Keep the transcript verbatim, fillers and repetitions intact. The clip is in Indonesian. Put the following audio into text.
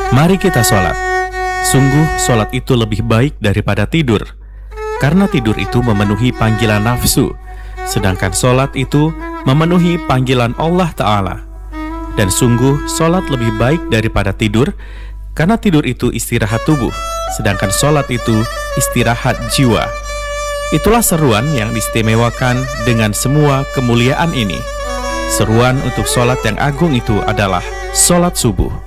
Mari kita sholat. Sungguh sholat itu lebih baik daripada tidur, karena tidur itu memenuhi panggilan nafsu, sedangkan sholat itu memenuhi panggilan Allah Ta'ala. Dan sungguh sholat lebih baik daripada tidur, karena tidur itu istirahat tubuh, sedangkan sholat itu istirahat jiwa. Itulah seruan yang diistimewakan dengan semua kemuliaan ini. Seruan untuk sholat yang agung itu adalah sholat subuh.